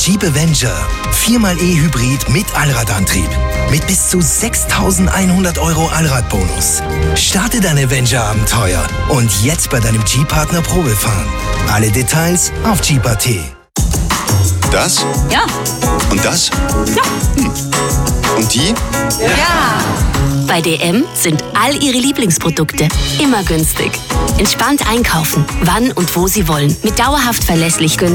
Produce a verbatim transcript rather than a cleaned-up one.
Jeep Avenger. Viermal E-Hybrid mit Allradantrieb. Mit bis zu sechstausendeinhundert Euro Allradbonus. Starte dein Avenger-Abenteuer und jetzt bei deinem Jeep-Partner Probefahren. Alle Details auf Jeep punkt a t. Das? Ja. Und das? Ja. Hm. Und die? Ja. Bei D M sind all ihre Lieblingsprodukte immer günstig. Entspannt einkaufen, wann und wo Sie wollen. Mit dauerhaft verlässlich günstig.